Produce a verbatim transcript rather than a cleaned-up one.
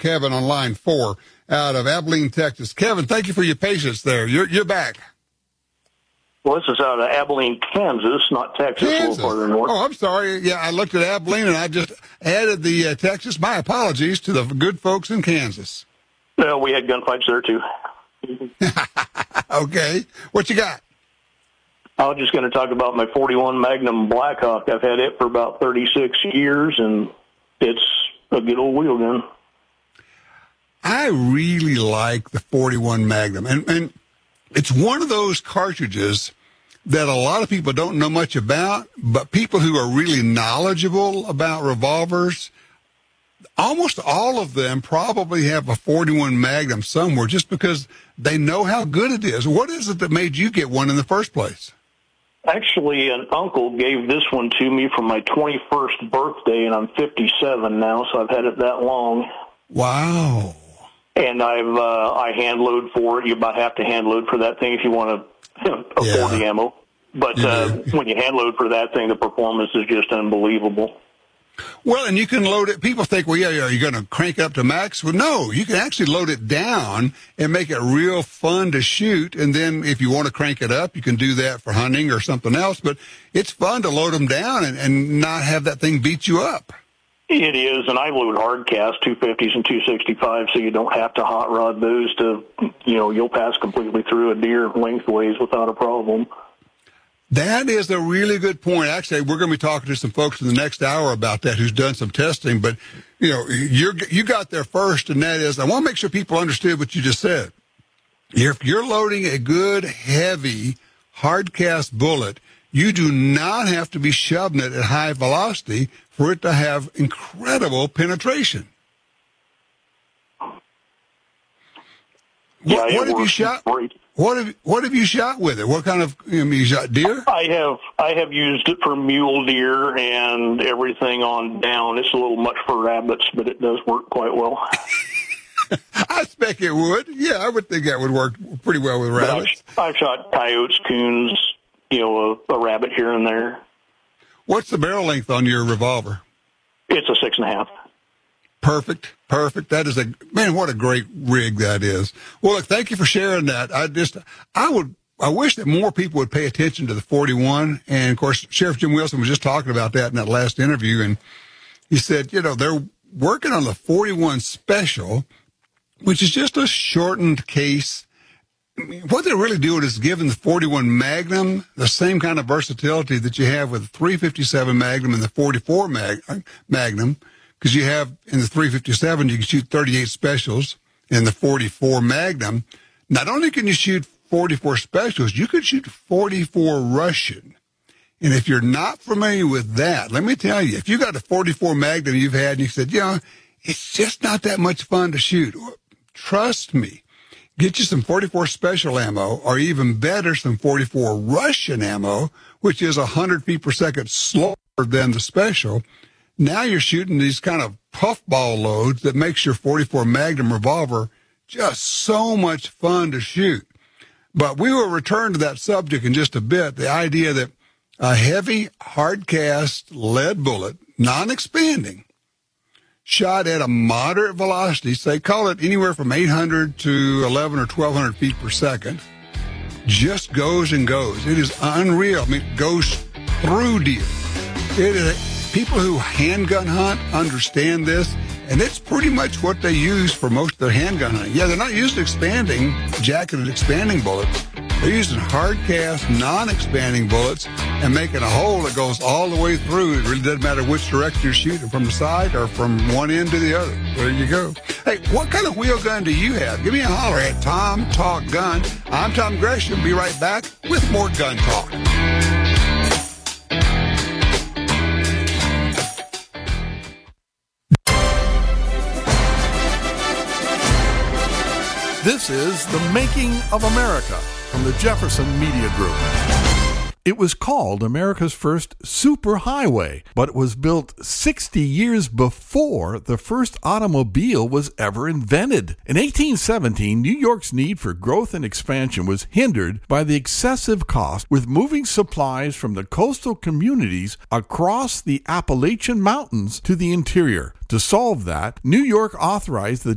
Kevin on line four out of Abilene, Texas. Kevin, thank you for your patience there. You're you're back. Well, this is out of Abilene, Kansas, not Texas, Kansas. a little further north. Oh, I'm sorry. Yeah, I looked at Abilene, and I just added the uh, Texas. My apologies to the good folks in Kansas. Well, we had gunfights there, too. Okay. What you got? I was just going to talk about my forty-one Magnum Blackhawk. I've had it for about thirty-six years, and it's a good old wheel gun. I really like the forty-one Magnum, and, and it's one of those cartridges that a lot of people don't know much about, but people who are really knowledgeable about revolvers, almost all of them probably have a forty-one Magnum somewhere just because they know how good it is. What is it that made you get one in the first place? Actually, an uncle gave this one to me for my twenty-first birthday, and I'm fifty-seven now, so I've had it that long. Wow. And I've uh, I hand load for it. You about have to hand load for that thing if you want to afford Yeah. the ammo. But uh, when you hand load for that thing, the performance is just unbelievable. Well, and you can load it. People think, well, yeah, are you going to crank it up to max? Well, no, you can actually load it down and make it real fun to shoot. And then if you want to crank it up, you can do that for hunting or something else. But it's fun to load them down and, and not have that thing beat you up. It is, and I load hard cast two fifties and two sixty-fives, so you don't have to hot rod those to, you know, you'll pass completely through a deer lengthways without a problem. That is a really good point. Actually, we're going to be talking to some folks in the next hour about that who's done some testing. But, you know, you're, you got there first, and that is, I want to make sure people understood what you just said. If you're loading a good, heavy, hard cast bullet, you do not have to be shoving it at high velocity for it to have incredible penetration. Yeah, What, it what have you works shot? great. What have what have you shot with it? What kind of? I mean, you shot deer? I have I have used it for mule deer and everything on down. It's a little much for rabbits, but it does work quite well. I expect it would. Yeah, I would think that would work pretty well with But rabbits. I've, I've shot coyotes, coons, you know, a, a rabbit here and there. What's the barrel length on your revolver? It's a six and a half. Perfect. Perfect. That is a, man, what a great rig that is. Well, look, thank you for sharing that. I just, I would, I wish that more people would pay attention to the forty-one. And of course, Sheriff Jim Wilson was just talking about that in that last interview. And he said, you know, they're working on the forty-one Special, which is just a shortened case. I mean, what they're really doing is giving the forty-one Magnum the same kind of versatility that you have with the three fifty-seven Magnum and the forty-four Mag- Magnum. Because you have, in the three fifty-seven, you can shoot thirty-eight specials. In the forty-four Magnum, not only can you shoot forty-four specials, you can shoot forty-four Russian. And if you're not familiar with that, let me tell you, if you got a forty-four Magnum you've had and you said, you know, it's just not that much fun to shoot, trust me, get you some forty-four special ammo, or even better, some forty-four Russian ammo, which is one hundred feet per second slower than the special. Now you're shooting these kind of puffball loads that makes your forty-four Magnum revolver just so much fun to shoot. But we will return to that subject in just a bit, the idea that a heavy, hard-cast lead bullet, non-expanding, shot at a moderate velocity, say call it anywhere from eight hundred to eleven or twelve hundred feet per second, just goes and goes. It is unreal. I mean, it goes through deer. It is... People who handgun hunt understand this, and it's pretty much what they use for most of their handgun hunting. Yeah, they're not using expanding, jacketed expanding bullets. They're using hard cast, non-expanding bullets and making a hole that goes all the way through. It really doesn't matter which direction you're shooting, from the side or from one end to the other. There you go. Hey, what kind of wheel gun do you have? Give me a holler at Tom Talk Gun. I'm Tom Gresham. Be right back with more Gun Talk. This is The Making of America from the Jefferson Media Group. It was called America's first superhighway, but it was built sixty years before the first automobile was ever invented. In eighteen seventeen, New York's need for growth and expansion was hindered by the excessive cost with moving supplies from the coastal communities across the Appalachian Mountains to the interior. To solve that, New York authorized the